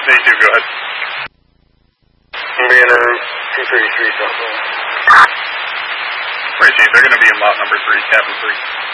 Day 2, go ahead. Indiana 233 South. Appreciate they're going to be in lot number 3, cabin 3.